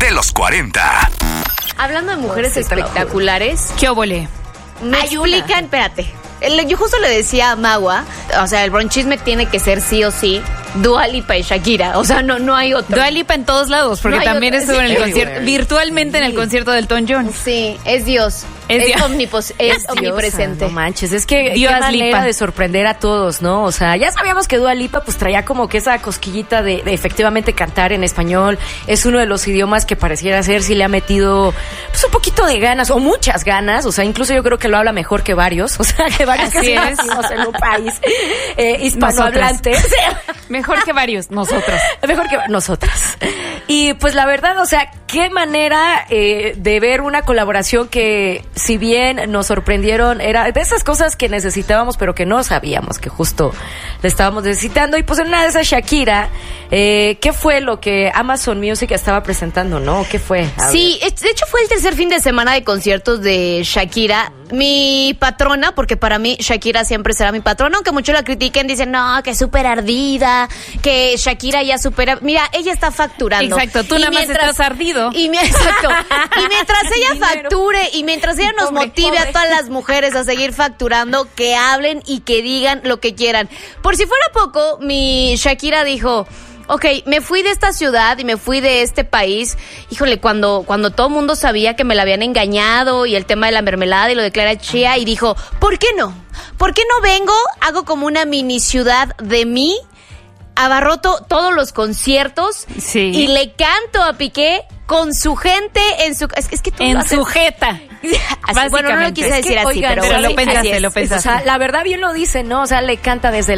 de los 40. Hablando de mujeres espectaculares, ¿qué óvole? Me explican, espérate. Yo justo le decía a Magua, o sea, el bronchisme tiene que ser sí o sí Dua Lipa y Shakira, o sea, no hay otro. Dua Lipa en todos lados, porque No hay también otro. estuvo en el Sí, concierto, virtualmente en el concierto del Elton John. Sí, es Dios. Es Dios. Es omnipresente. No manches, es que Dios qué manera Lipa. de sorprender a todos, ¿no? O sea, ya sabíamos que Dua Lipa pues traía como que esa cosquillita de efectivamente cantar en español. Es uno de los idiomas que pareciera ser si le ha metido pues un poquito de ganas o muchas ganas. O sea, incluso yo creo que lo habla mejor que varios. O sea, que varios Así que es. nacimos en un país hispanohablante. Mejor que varios, nosotros. Mejor que nosotras. Y pues la verdad, o sea, qué manera de ver una colaboración que, si bien nos sorprendieron, era de esas cosas que necesitábamos, pero que no sabíamos que justo le estábamos necesitando. Y pues en una de esas, Shakira, ¿qué fue lo que Amazon Music estaba presentando, no? ¿Qué fue? Sí, de hecho fue el tercer fin de semana de conciertos de Shakira. Mi patrona, porque para mí Shakira siempre será mi patrona, aunque muchos la critiquen, dicen, no, que es súper ardida, que Shakira ya supera. Mira, ella está facturando. Exacto, tú nada más estás ardido. Exacto. Y mientras ella facture y mientras ella nos motive a todas las mujeres a seguir facturando, que hablen y que digan lo que quieran. Por si fuera poco, mi Shakira dijo, ok, me fui de esta ciudad y me fui de este país. Híjole, cuando todo el mundo sabía que me la habían engañado y el tema de la mermelada y lo de Clara Chía, y dijo, ¿por qué no? ¿Por qué no vengo? Hago como una mini ciudad de mí, abarroto todos los conciertos y le canto a Piqué con su gente en su... Es que tú en lo haces... su jeta. Así, bueno, no lo quise decir así, oigan, pero lo sí, pensaste, así lo es. pensaste. O sea, la verdad bien lo dice, ¿no? O sea, le canta desde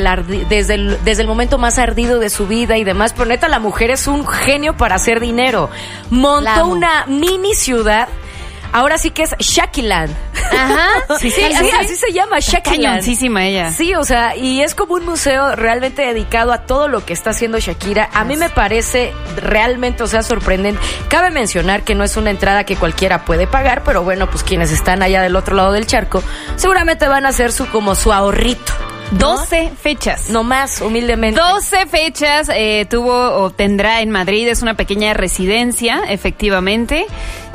el momento más ardido de su vida y demás, pero neta la mujer es un genio para hacer dinero. La Montó amo. una mini ciudad. Ahora sí que es Shakiland. Ajá. Sí, así se llama, Shakiland. Cañoncísima ella. Sí, o sea, y es como un museo realmente dedicado a todo lo que está haciendo Shakira. A mí me parece realmente, o sea, sorprendente. Cabe mencionar que no es una entrada que cualquiera puede pagar, pero bueno, pues quienes están allá del otro lado del charco seguramente van a hacer su ahorrito. 12 fechas. No más, humildemente. 12 fechas tendrá en Madrid. Es una pequeña residencia, efectivamente.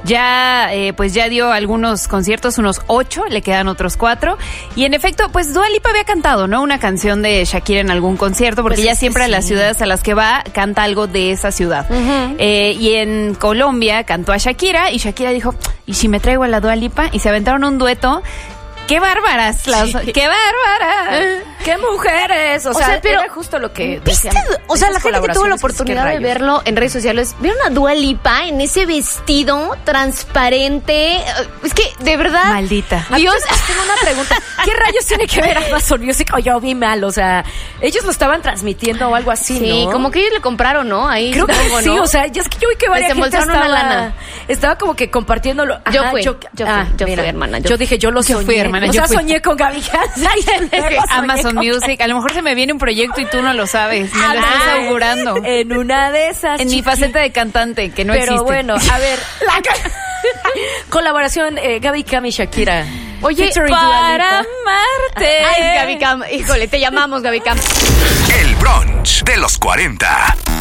Ya dio algunos conciertos, unos 8, le quedan otros 4. Y en efecto, pues Dua Lipa había cantado, ¿no? Una canción de Shakira en algún concierto, porque Pues ella es que siempre en las sí. ciudades a las que va canta algo de esa ciudad. Y en Colombia cantó a Shakira y Shakira dijo, ¿y si me traigo a la Dua Lipa? Y se aventaron un dueto. ¡Qué bárbaras! ¡Qué bárbaras! ¡Qué mujeres! O sea, pero era justo lo que ¿viste? decían. O sea, la Esas gente que tuvo la colaboraciones, pues, oportunidad ¿qué de rayos? verlo en redes sociales, ¿vieron a Dua Lipa en ese vestido transparente? Es que, de verdad... Maldita. Dios... Tengo una pregunta. ¿Qué rayos tiene que ver Amazon Music? O yo vi mal, o sea, ellos lo estaban transmitiendo o algo así, Sí, ¿no? como que ellos le compraron, ¿no? Ahí Creo que supongo, sí, ¿no? o sea, ya es que yo vi que varias gente desembolsaron una lana. estaba como que compartiéndolo. Yo Ajá, fui, yo fui, hermana, yo Yo dije, yo lo soñé. fui, hermana, o yo sea, fui. soñé con Gaby Hansen. Amazon Music. A lo mejor se me viene un proyecto y tú no lo sabes. Me lo estás augurando. En una de esas. En mi chiqui. faceta de cantante, que no Pero existe. bueno, a ver. Colaboración Gaby Cam y Shakira. Oye, Featuring Dua Para Lipa. amarte. Ay, Gaby Cam. Híjole, te llamamos, Gaby Cam. El brunch de los 40.